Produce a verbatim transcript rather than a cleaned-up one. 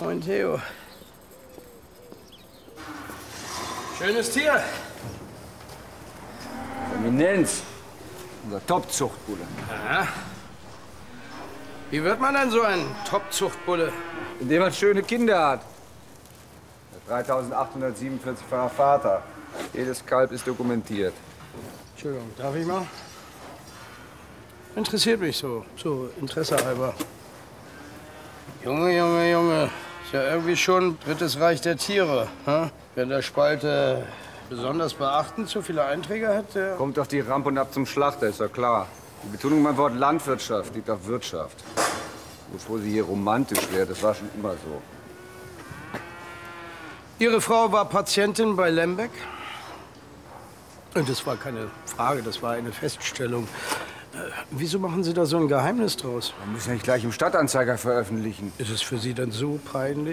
Moin, Theo. Schönes Tier. Eminenz. Unser Top-Zuchtbulle. Aha. Wie wird man denn so ein Top-Zuchtbulle? Indem man schöne Kinder hat. dreitausendachthundertsiebenundvierzig-facher Vater. Jedes Kalb ist dokumentiert. Entschuldigung, darf ich mal? Interessiert mich so, so Interesse halber. Junge, Junge, Junge. Ist ja irgendwie schon drittes Reich der Tiere. Hm? Wenn der Spalte besonders beachtend so viele Einträge hat, der... Kommt auf die Rampe und ab zum Schlachter, ist ja klar. Die Betonung beim Wort Landwirtschaft liegt auf Wirtschaft. Bevor sie hier romantisch wäre, das war schon immer so. Ihre Frau war Patientin bei Lembeck? Und das war keine Frage, das war eine Feststellung. Äh, wieso machen Sie da so ein Geheimnis draus? Man muss ja nicht gleich im Stadtanzeiger veröffentlichen. Ist es für Sie dann so peinlich?